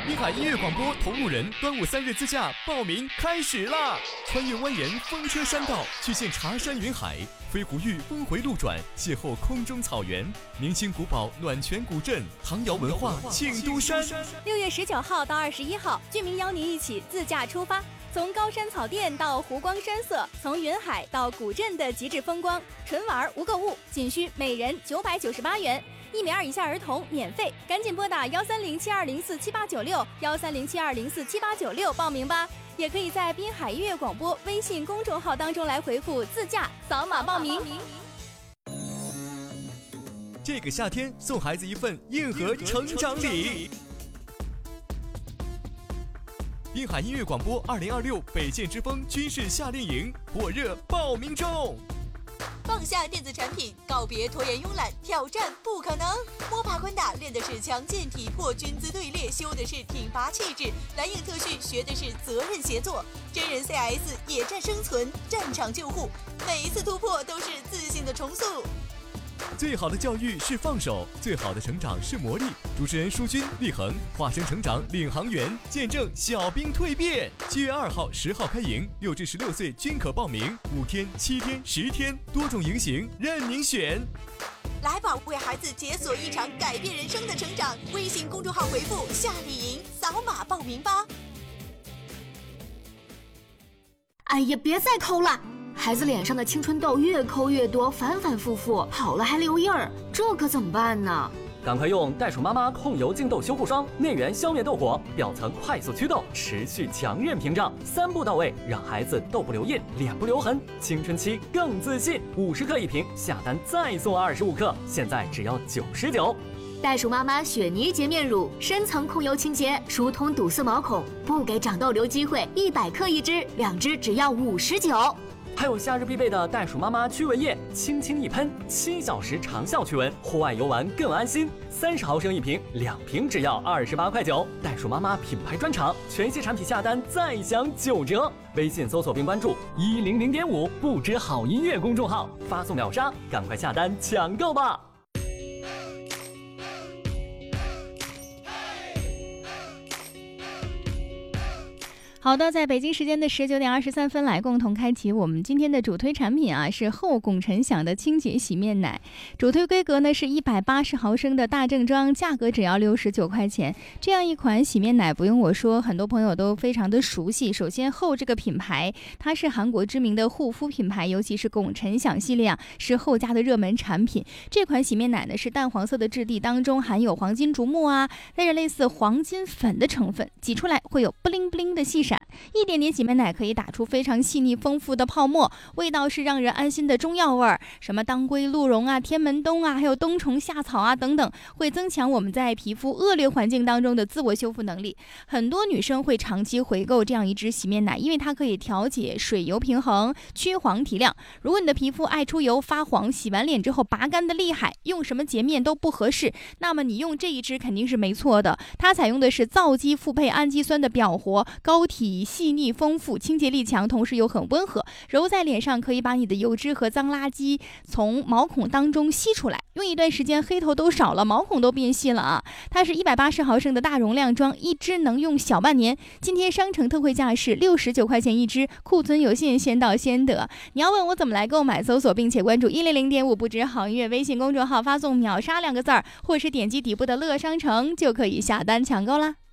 滨海音乐广播同路人端午3日自驾报名开始啦！穿越蜿蜒风车山道，去见茶山云海，飞狐峪峰回路转，邂逅空中草原，明清古堡暖泉古镇，唐窑文化庆都山。 6月19号到21号，居民邀您一起自驾出发，从高山草甸到湖光山色，从云海到古镇的极致风光，纯玩无购物，仅需每人998元，1米2以下儿童免费，赶紧拨打13072047896，13072047896报名吧。也可以在滨海音乐广播微信公众号当中来回复自驾，扫码报名。 这个夏天送孩子一份硬核成长礼。滨海音乐广播2026北剑之风军事夏令营火热报名中。 放下电子产品，告别拖延慵懒，挑战不可能。摸爬滚打练的是强健体魄，军姿队列修的是挺拔气质，蓝影特训学的是责任协作，真人 CS 野战生存，战场救护，每一次突破都是自信的重塑。 最好的教育是放手，最好的成长是磨砺。主持人舒军、立恒化身成长领航员，见证小兵蜕变。7月2号、10号开营，6至16岁均可报名，5天、7天、10天，多种营型任您选。 来吧，为孩子解锁一场改变人生的成长。微信公众号回复夏令营，扫码报名吧。 哎呀，别再抠了！孩子脸上的青春痘越抠越多，反反复复，好了还留印儿，这可怎么办呢？ 赶快用袋鼠妈妈控油净痘修护霜，内源消灭痘火，表层快速祛痘，持续强韧屏障，3步到位，让孩子痘不留印，脸不留痕，青春期更自信。50克一瓶，下单再送25克，现在只要99。 袋鼠妈妈雪泥洁面乳，深层控油清洁，疏通堵塞毛孔，不给长痘留机会，100克一支，2支只要59。 还有夏日必备的袋鼠妈妈驱蚊液，轻轻一喷，7小时长效驱蚊，户外游玩更安心。30毫升一瓶，2瓶只要28块9。袋鼠妈妈品牌专场，全系产品下单再享9折。微信搜索并关注100.5不知好音乐公众号，发送秒杀，赶快下单抢购吧。 好的，在北京时间的19点23分来共同开启我们今天的主推产品啊，是后拱辰享的清洁洗面奶。主推规格呢是180毫升的大正装，价格只要69块钱。这样一款洗面奶不用我说，很多朋友都非常的熟悉。首先后这个品牌，它是韩国知名的护肤品牌，尤其是拱辰享系列啊，是后家的热门产品。这款洗面奶呢是淡黄色的质地，当中含有黄金竹木啊，带着类似黄金粉的成分，挤出来会有布灵布灵的细闪。一点点洗面奶可以打出非常细腻丰富的泡沫，味道是让人安心的中药味儿，什么当归、鹿茸啊、天门冬啊，还有冬虫夏草啊等等，会增强我们在皮肤恶劣环境当中的自我修复能力。很多女生会长期回购这样一支洗面奶，因为它可以调节水油平衡，去黄提亮。如果你的皮肤爱出油发黄，洗完脸之后拔干的厉害，用什么洁面都不合适，那么你用这一支肯定是没错的。它采用的是皂基复配氨基酸的表活，膏体细腻丰富，清洁力强，同时又很温和，揉在脸上可以把你的油脂和脏垃圾从毛孔当中吸出来，用一段时间黑头都少了，毛孔都变细了啊！它是180毫升的大容量装，一支能用小半年。今天商城特惠价是69块钱一支，库存有限，先到先得。你要问我怎么来购买，搜索并且关注100.5不知好音乐微信公众号，发送秒杀2个字儿，或是点击底部的乐商城就可以下单抢购啦。